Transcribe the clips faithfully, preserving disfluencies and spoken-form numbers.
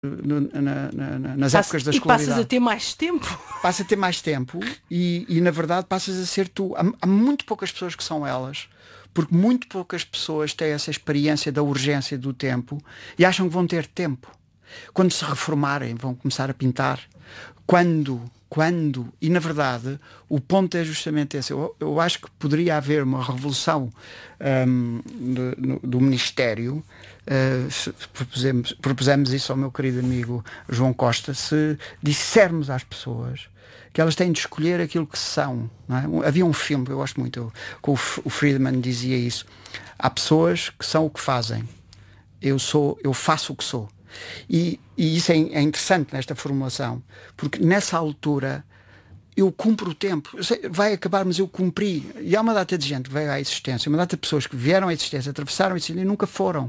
no, na, na, nas Passa, épocas da e escolaridade. passas a ter mais tempo. Passa a ter mais tempo e, e na verdade passas a ser tu. Há, há muito poucas pessoas que são elas, porque muito poucas pessoas têm essa experiência da urgência do tempo e acham que vão ter tempo. Quando se reformarem, vão começar a pintar. Quando, quando, e na verdade, o ponto é justamente esse. Eu, eu acho que poderia haver uma revolução um, do, no, do Ministério. Uh, propusemos, propusemos isso ao meu querido amigo João Costa. Se dissermos às pessoas que elas têm de escolher aquilo que são, não é? Havia um filme, eu gosto muito, eu, com o, o Friedman dizia isso. Há pessoas que são o que fazem. Eu sou, eu faço o que sou. E, e isso é, é interessante nesta formulação, porque nessa altura eu cumpro o tempo. Eu sei, vai acabar, mas eu cumpri. E há uma data de gente que veio à existência, uma data de pessoas que vieram à existência, atravessaram a existência e nunca foram.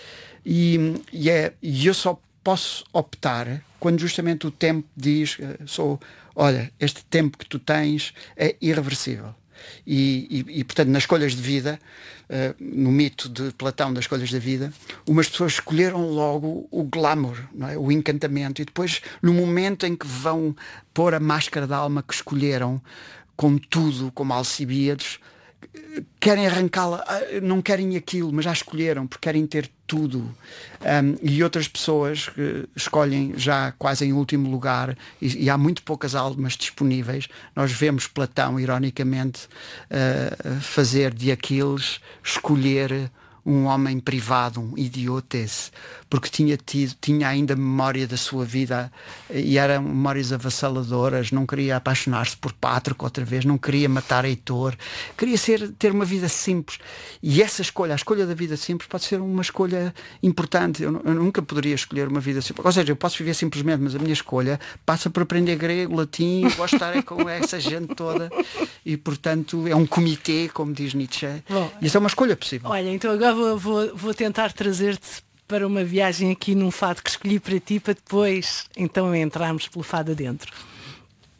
E, e, é, e eu só posso optar quando justamente o tempo diz, sou, olha, este tempo que tu tens é irreversível. E, e, e portanto, nas escolhas de vida, uh, no mito de Platão das escolhas da vida, umas pessoas escolheram logo o glamour, não é? O encantamento, e depois, no momento em que vão pôr a máscara da alma que escolheram, com tudo, como Alcibíades, querem arrancá-la, não querem aquilo, mas já escolheram, porque querem ter tudo. Um, e outras pessoas que escolhem já quase em último lugar, e, e há muito poucas almas disponíveis. Nós vemos Platão, ironicamente, uh, fazer de Aquiles escolher um homem privado, um idiotes, porque tinha tido, tinha ainda memória da sua vida e eram memórias avassaladoras, não queria apaixonar-se por Pátrico outra vez, não queria matar Heitor, queria ser, ter uma vida simples. E essa escolha, a escolha da vida simples pode ser uma escolha importante. Eu, eu nunca poderia escolher uma vida simples. Ou seja, eu posso viver simplesmente, mas a minha escolha passa por aprender grego, latim, gosto de estar com essa gente toda e, portanto, é um comitê, como diz Nietzsche. Bom, isso é uma escolha possível. Olha, então agora vou, vou, vou tentar trazer-te para uma viagem aqui num fado que escolhi para ti, para depois então entrarmos pelo fado adentro.